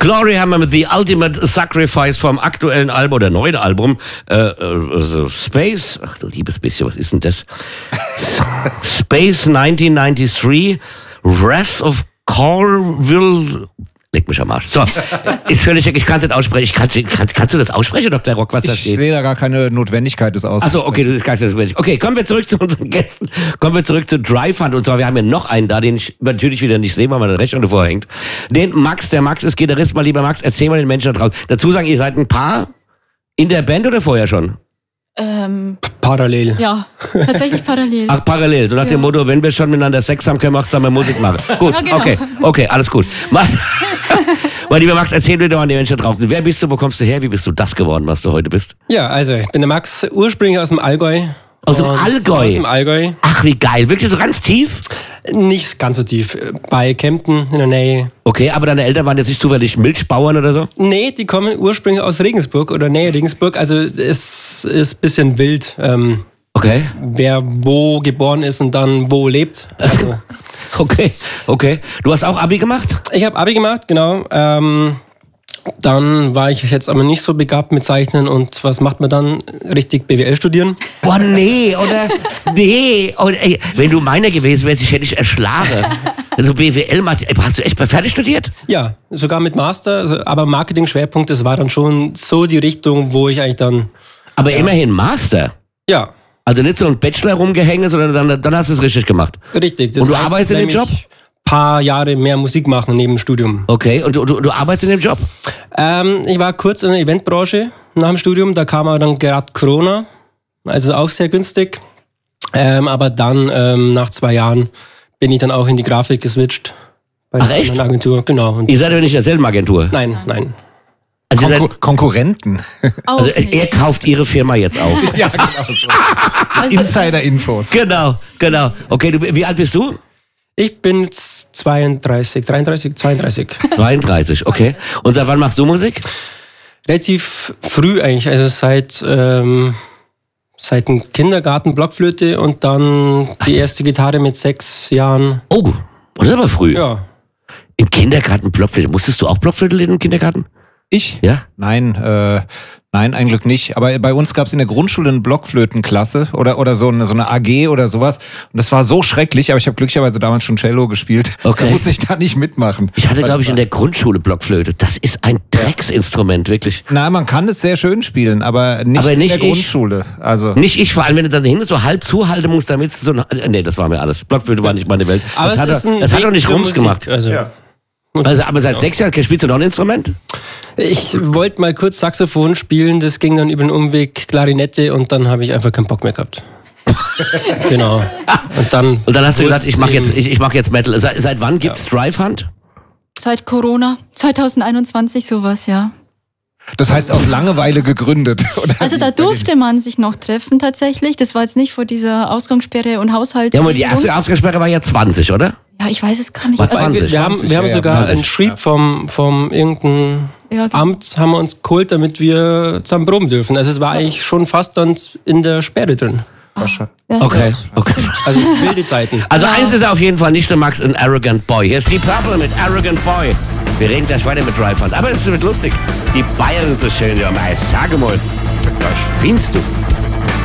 Glory haben wir mit The Ultimate Sacrifice vom aktuellen Album oder neuen Album Space, ach du liebes bisschen, was ist denn das? Space 1993, Wrath of Corville. Leck mich am Arsch. So, ist völlig weg, ich kann es nicht aussprechen. Kannst du das aussprechen, Dr. Rock, was da steht? Ich sehe da gar keine Notwendigkeit, das auszusprechen. Achso, okay, das ist gar nicht notwendig. Okay, kommen wir zurück zu unseren Gästen. Kommen wir zurück zu Dry Fund. Und zwar, wir haben hier noch einen da, den ich natürlich wieder nicht sehe, weil man eine Rechnung davor hängt. Der Max ist Gitarrist. Mal lieber Max, erzähl mal den Menschen da draußen. Dazu sagen, ihr seid ein Paar in der Band oder vorher schon? Parallel. Ja, tatsächlich parallel. Ach, parallel. So nach dem Motto, wenn wir schon miteinander Sex haben, können wir auch zusammen Musik machen. Gut, Ja, genau. okay, alles gut. Mal lieber Max, erzähl mir doch an die Menschen da draußen. Wer bist du, wo kommst du her, wie bist du das geworden, was du heute bist? Ja, also ich bin der Max, ursprünglich aus dem Allgäu. Aus dem Allgäu? Aus dem Allgäu. Ach, wie geil. Wirklich so ganz tief? Nicht ganz so tief. Bei Kempten in der Nähe. Okay, aber deine Eltern waren jetzt nicht zufällig Milchbauern oder so? Nee, die kommen ursprünglich aus Regensburg oder Nähe Regensburg. Also es ist ein bisschen wild, Okay. wer wo geboren ist und dann wo lebt. Also, Okay. Du hast auch Abi gemacht? ich habe Abi gemacht, genau. Dann war ich jetzt aber nicht so begabt mit Zeichnen und was macht man dann? Richtig BWL studieren. Boah, nee. Und, ey, wenn du meiner gewesen wärst, ich hätte dich erschlagen. Also BWL, hast du echt fertig studiert? Ja, sogar mit Master, also, aber Marketing-Schwerpunkt, das war dann schon so die Richtung, wo ich eigentlich dann... Aber immerhin Master. Ja, Also nicht so ein Bachelor rumgehängt, sondern dann hast du es richtig gemacht. richtig. Das Und du heißt, arbeitest in dem nämlich Job? Paar Jahre mehr Musik machen neben dem Studium. Okay, und du arbeitest in dem Job? Ich war kurz in der Eventbranche nach dem Studium, da kam aber dann gerade Corona, also auch sehr günstig. Aber dann, nach 2 Jahren, bin ich dann auch in die Grafik geswitcht. Bei Ach, echt? einer Agentur, genau. Und Ihr seid ja nicht in derselben Agentur. nein. Also, ihr seid, Konkurrenten. Auch also nicht. er kauft ihre Firma jetzt auf. Ja, genau so. Also, Insider-Infos. Genau. Okay, wie alt bist du? Ich bin jetzt 32. 32, okay. Und seit wann machst du Musik? Relativ früh eigentlich, also seit dem Kindergarten Blockflöte und dann die erste Gitarre mit 6 Jahren. Oh, das ist aber früh. Ja. Im Kindergarten Blockflöte. Musstest du auch Blockflöte lernen im Kindergarten? Ich? Ja? Nein, ein Glück nicht. Aber bei uns gab es in der Grundschule eine Blockflötenklasse oder so eine AG oder sowas. Und das war so schrecklich, aber ich habe glücklicherweise damals schon Cello gespielt. Okay. Da musste ich da nicht mitmachen. Ich hatte, glaube ich, in der Grundschule Blockflöte. Das ist ein Drecksinstrument, wirklich. Na, man kann es sehr schön spielen, aber nicht in der Grundschule. Also Nicht ich, vor allem, wenn du dann hinten so halb zuhalten musst, damit so ein... Nee, das war mir alles. Blockflöte war nicht meine Welt. Aber das hat doch nicht Rums gemacht. Also, Ja. Also, aber seit 6 Jahren spielst du noch ein Instrument? ich wollte mal kurz Saxophon spielen, das ging dann über den Umweg Klarinette und dann habe ich einfach keinen Bock mehr gehabt. Genau. Und dann hast du gesagt, ich mach jetzt Metal. Seit wann gibt's Dry Fund? seit Corona, 2021 sowas, ja. das heißt auf Langeweile gegründet. Oder Also da durfte man sich noch treffen tatsächlich. Das war jetzt nicht vor dieser Ausgangssperre und Haushalt. Ja, aber die erste Ausgangssperre war ja 20, oder? Ja, ich weiß es gar nicht. Was Also, war wir haben 20, wir haben ja, sogar ja. einen Schrieb vom irgendeinem ja, genau. Amt haben wir uns geholt, damit wir zusammen proben dürfen. Also es war eigentlich schon fast dann in der Sperre drin. Ja, Okay. Also wilde Zeiten. Also eins ist auf jeden Fall nicht der Max, ein Arrogant Boy. Hier ist die Purple mit Arrogant Boy. Wir reden gleich weiter mit Dry Fund. Aber es wird lustig. Die Bayern sind so schön, ja, mal. Sag mal. Da spinnst du.